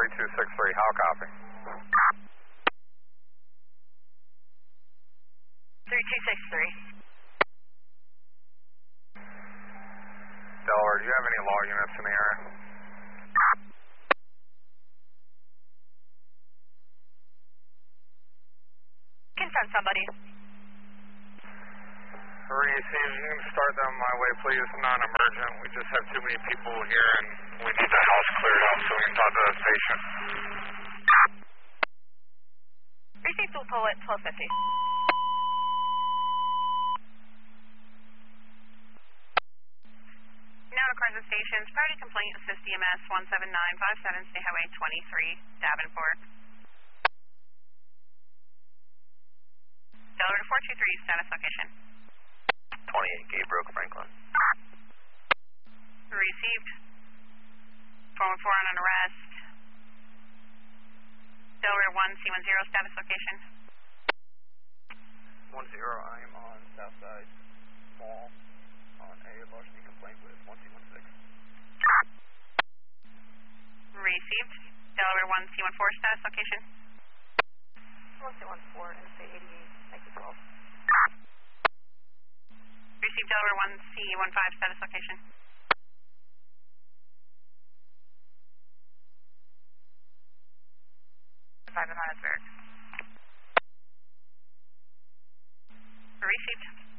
3263, how copy? 3263. Delaware, do you have any law units in the area? Can send somebody. Receive, you can start them my way, please. Non-emergent. We just have too many people here, and we need the house cleared up so we can talk to the patient. Receive dual pull at 1250. Now to Crescent Stations. Priority complaint, assist EMS 17957, State Highway 23, Davenport. Delaware 423, status location. 28, Gabriel Franklin. Received. 414 on an arrest. Delaware 1C10, status location. 10, I am on Southside Mall on a larceny complaint with 1C16. Received. Delaware 1C14, status location. 1C14, NSA 88, 1912. Received. Delaware 1C15, status location. 5 in Johannesburg. Received.